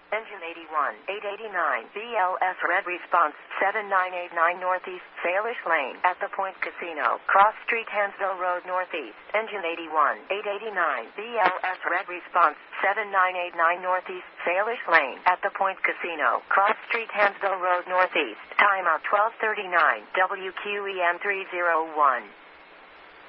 Engine 81, 889, BLS red response, 7989 Northeast, Salish Lane, at the Point Casino, Cross Street, Hansville Road Northeast. Engine 81, 889, BLS red response, 7989 Northeast, Salish Lane, at the Point Casino, Cross Street, Hansville Road Northeast. Timeout 12:39, WQEM 301.